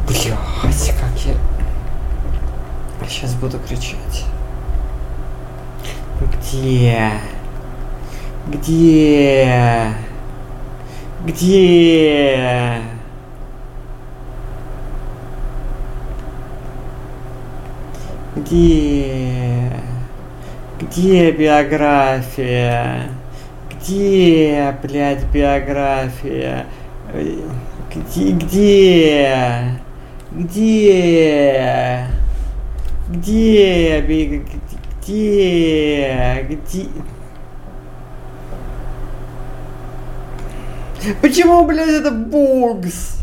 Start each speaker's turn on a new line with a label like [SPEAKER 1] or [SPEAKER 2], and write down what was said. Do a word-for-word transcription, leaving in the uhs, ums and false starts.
[SPEAKER 1] Блять, как я... Сейчас буду кричать. Где? Где? Где? Где? Где биография? Где, блядь, биография? Где? Где? Где? Где? Где? Где? Почему, блядь, это букс?